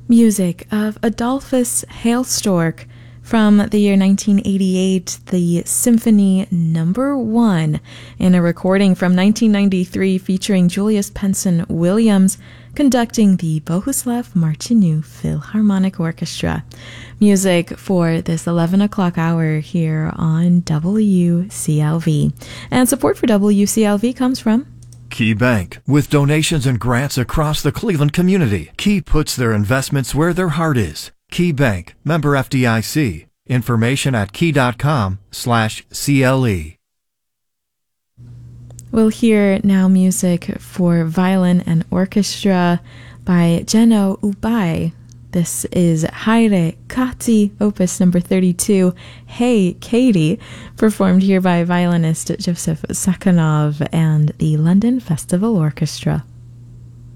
Music of Adolphus Hailstork from the year 1988, the Symphony Number 1, in a recording from 1993 featuring Julius Penson Williams conducting the Bohuslav Martinu Philharmonic Orchestra. Music for this 11 o'clock hour here on WCLV. And support for WCLV comes from Key Bank. With donations and grants across the Cleveland community, Key puts their investments where their heart is. Key Bank, member FDIC. Information at key.com/CLE. We'll hear now music for violin and orchestra by Jenno Ubai. This is Haire Kati, opus number 32, Hey Katie, performed here by violinist Joseph Sakhanov and the London Festival Orchestra.